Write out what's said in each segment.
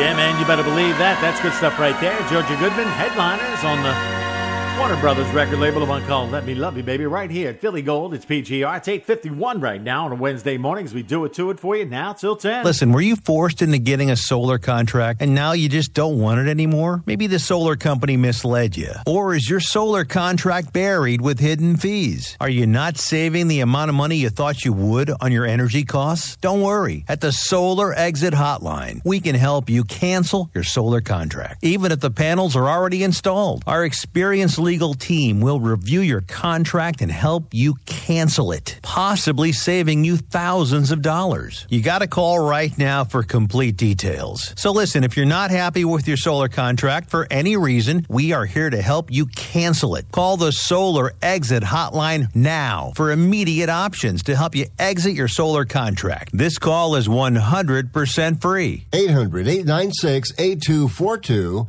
Yeah, man, you better believe that. That's good stuff right there. Georgia Goodman, headliners on the Warner Brothers record label, the one called Let Me Love You, baby, right here at Philly Gold. It's PGR. It's 8:51 right now on a Wednesday morning as we do it to it for you now till 10. Listen, were you forced into getting a solar contract and now you just don't want it anymore? Maybe the solar company misled you. Or is your solar contract buried with hidden fees? Are you not saving the amount of money you thought you would on your energy costs? Don't worry. At the Solar Exit Hotline, we can help you cancel your solar contract, even if the panels are already installed. Our experienced legal team will review your contract and help you cancel it, possibly saving you thousands of dollars. You got to call right now for complete details. So listen, if you're not happy with your solar contract for any reason, we are here to help you cancel it. Call the Solar Exit Hotline now for immediate options to help you exit your solar contract. This call is 100% free. 800-896-8242.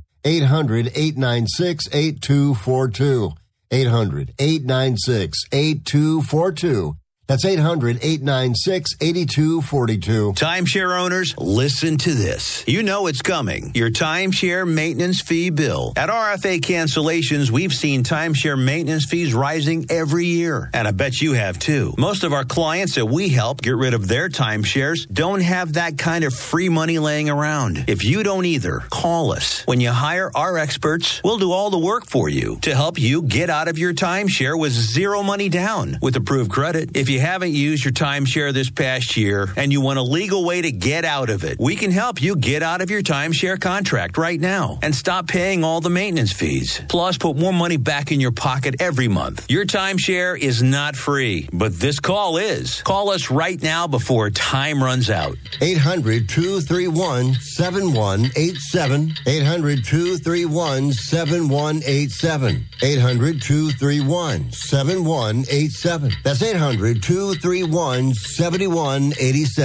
800-896-8242. 800-896-8242. That's 800-896-8242. Timeshare owners, listen to this. You know it's coming. Your timeshare maintenance fee bill. At RFA Cancellations, we've seen timeshare maintenance fees rising every year. And I bet you have too. Most of our clients that we help get rid of their timeshares don't have that kind of free money laying around. If you don't either, call us. When you hire our experts, we'll do all the work for you to help you get out of your timeshare with zero money down with approved credit. If you haven't used your timeshare this past year and you want a legal way to get out of it, we can help you get out of your timeshare contract right now and stop paying all the maintenance fees. Plus, put more money back in your pocket every month. Your timeshare is not free, but this call is. Call us right now before time runs out. 800-231-7187. 800-231-7187. 800-231-7187. That's 800-231-7187.